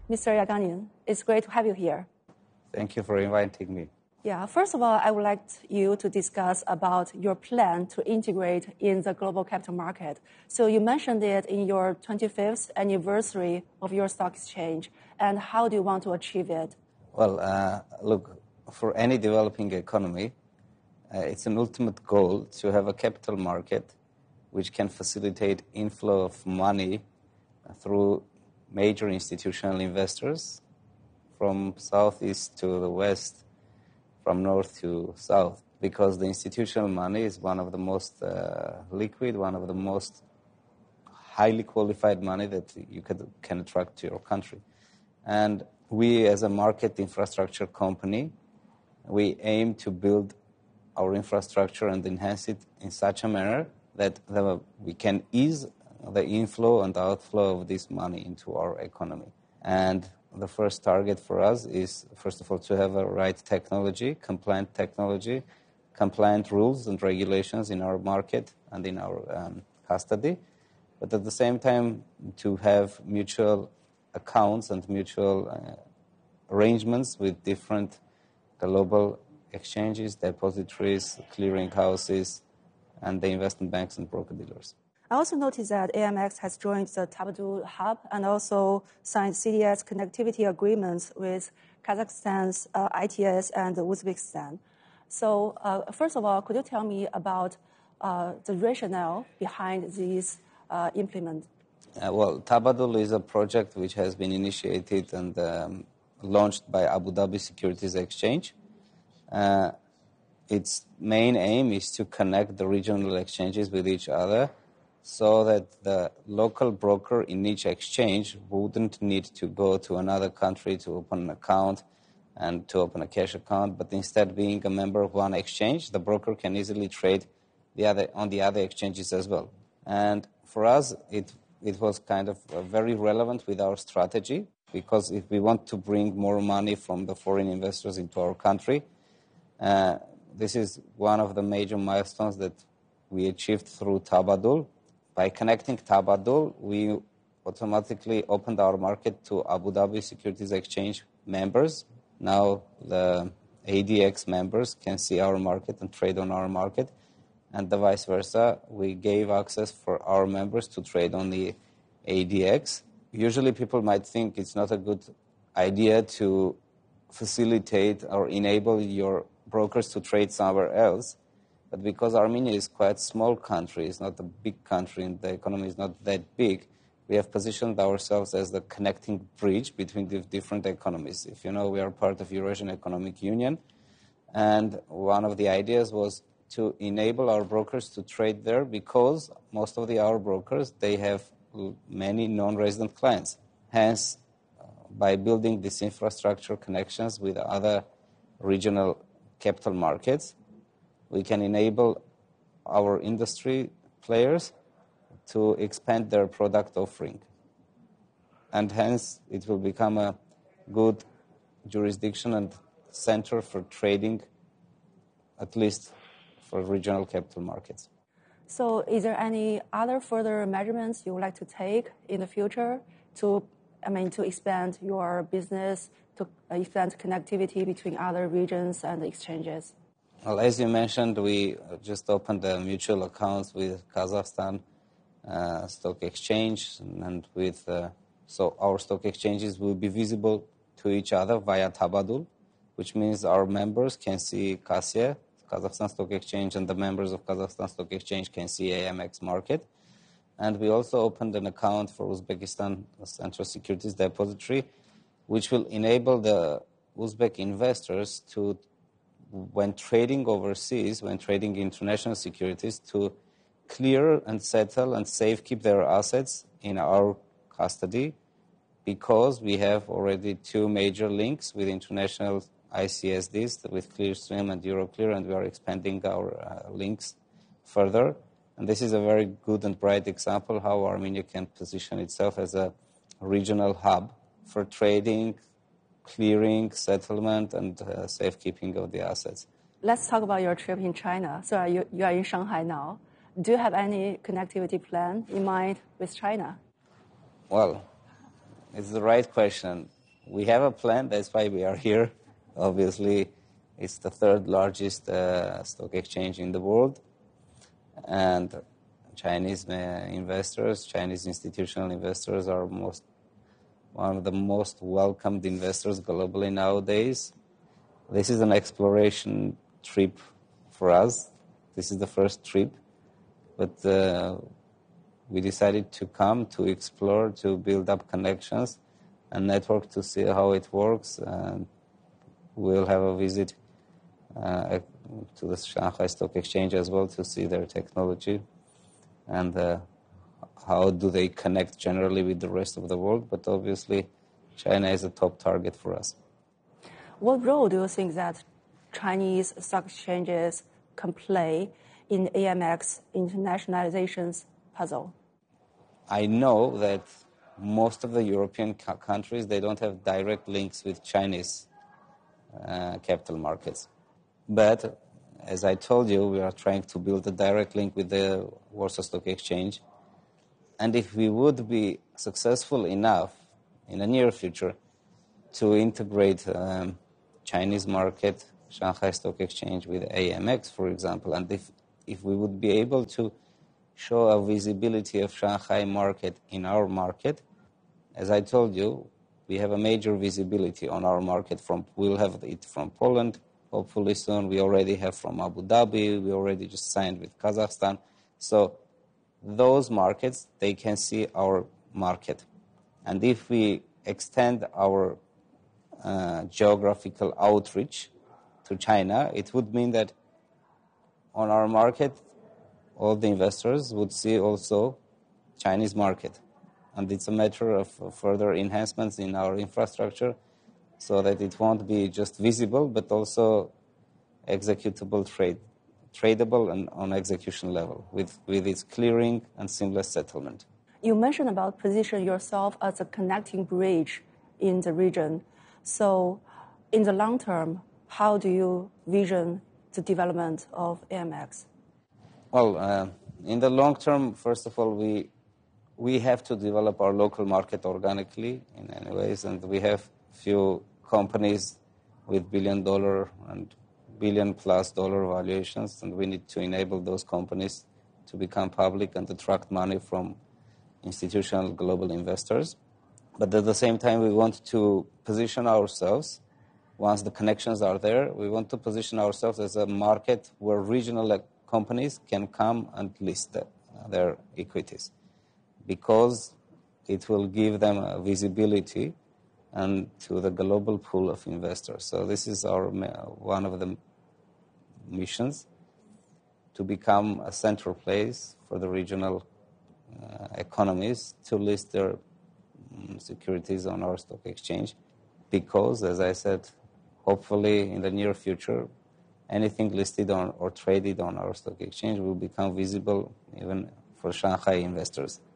Mr. Yaganin, it's great to have you here. Thank you for inviting me. Yeah, first of all, I would like you to discuss about your plan to integrate in the global capital market. So you mentioned it in your 25th anniversary of your stock exchange, and how do you want to achieve it? Well, look, for any developing economy, it's an ultimate goal to have a capital market which can facilitate inflow of money through major institutional investors from southeast to the west, from north to south, because the institutional money is one of the most liquid, one of the most highly qualified money that you can attract to your country. And we, as a market infrastructure company, we aim to build our infrastructure and enhance it in such a manner that we can ease the inflow and outflow of this money into our economy. And the first target for us is, first of all, to have a right technology, compliant rules and regulations in our market and in our custody, but at the same time to have mutual accounts and mutual arrangements with different global exchanges, depositories, clearing houses, and the investment banks and broker-dealers. I also noticed that AMX has joined the Tabadul Hub and also signed CDS connectivity agreements with Kazakhstan's ITS and Uzbekistan. So first of all, could you tell me about the rationale behind these implements? Well, Tabadul is a project which has been initiated and launched by Abu Dhabi Securities Exchange. Its main aim is to connect the regional exchanges with each other so that the local broker in each exchange wouldn't need to go to another country to open an account and to open a cash account, but instead being a member of one exchange, the broker can easily trade on the other exchanges as well. And for us, it was kind of very relevant with our strategy, because if we want to bring more money from the foreign investors into our country, this is one of the major milestones that we achieved through Tabadul. By connecting Tabadul, we automatically opened our market to Abu Dhabi Securities Exchange members. Now the ADX members can see our market and trade on our market, and the vice versa. We gave access for our members to trade on the ADX. Usually people might think it's not a good idea to facilitate or enable your brokers to trade somewhere else. But because Armenia is quite a small country, it's not a big country, and the economy is not that big, we have positioned ourselves as the connecting bridge between the different economies. If you know, we are part of Eurasian Economic Union, and one of the ideas was to enable our brokers to trade there, because most of our brokers, they have many non-resident clients. Hence, by building this infrastructure connections with other regional capital markets, we can enable our industry players to expand their product offering. And hence, it will become a good jurisdiction and center for trading, at least for regional capital markets. So is there any other further measurements you would like to take in the future to expand your business, to expand connectivity between other regions and exchanges? Well, as you mentioned, we just opened a mutual accounts with Kazakhstan Stock Exchange, and so our stock exchanges will be visible to each other via Tabadul, which means our members can see KASIA, Kazakhstan Stock Exchange, and the members of Kazakhstan Stock Exchange can see AMX Market. And we also opened an account for Uzbekistan Central Securities Depository, which will enable the Uzbek investors to, when trading overseas, when trading international securities, to clear and settle and safekeep their assets in our custody, because we have already two major links with international ICSDs, with Clearstream and Euroclear, and we are expanding our links further. And this is a very good and bright example how Armenia can position itself as a regional hub for trading, clearing, settlement, and safekeeping of the assets. Let's talk about your trip in China. So you are in Shanghai now. Do you have any connectivity plan in mind with China? Well, it's the right question. we have a plan. That's why we are here. Obviously, it's the third largest stock exchange in the world. And Chinese investors, Chinese institutional investors are one of the most welcomed investors globally nowadays. This is an exploration trip for us. This is the first trip. But we decided to come to explore, to build up connections and network to see how it works. And we'll have a visit to the Shanghai Stock Exchange as well to see their technology and how do they connect generally with the rest of the world. But obviously, China is a top target for us. What role do you think that Chinese stock exchanges can play in AMX internationalization's puzzle? I know that most of the European countries, they don't have direct links with Chinese capital markets. But as I told you, we are trying to build a direct link with the Warsaw Stock Exchange. And if we would be successful enough in the near future to integrate Chinese market, Shanghai Stock Exchange with AMX, for example, and if we would be able to show a visibility of Shanghai market in our market, as I told you, we have a major visibility on our market. We'll have it from Poland, hopefully soon. We already have from Abu Dhabi. We already just signed with Kazakhstan. So those markets, they can see our market. And if we extend our geographical outreach to China, it would mean that on our market, all the investors would see also Chinese market. And it's a matter of further enhancements in our infrastructure so that it won't be just visible, but also executable tradable and on execution level with its clearing and seamless settlement. You mentioned about position yourself as a connecting bridge in the region. So in the long term, how do you vision the development of AMX? Well, in the long term, first of all, we have to develop our local market organically in any ways, and we have few companies with $1 billion and $1 billion+ valuations, and we need to enable those companies to become public and attract money from institutional global investors. But at the same time, we want to position ourselves, once the connections are there, we want to position ourselves as a market where regional companies can come and list their equities, because it will give them a visibility and to the global pool of investors. So this is our one of the missions, to become a central place for the regional economies to list their securities on our stock exchange. Because, as I said, hopefully in the near future, anything listed on or traded on our stock exchange will become visible even for Shanghai investors.